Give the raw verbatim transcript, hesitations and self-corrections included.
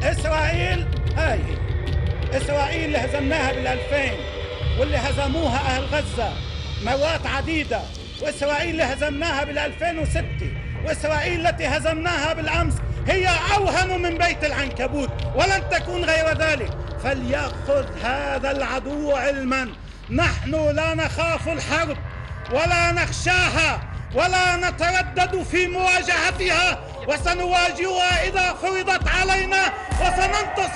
إسرائيل هاي هي إسرائيل اللي هزمناها بالألفين واللي هزموها أهل غزة مرات عديدة، وإسرائيل اللي هزمناها بالألفين وستة، وإسرائيل التي هزمناها بالأمس هي أوهن من بيت العنكبوت ولن تكون غير ذلك. فليأخذ هذا العدو علما، نحن لا نخاف الحرب ولا نخشاها ولا نتردد في مواجهتها، وسنواجهها إذا فرضت علينا وسننتصر.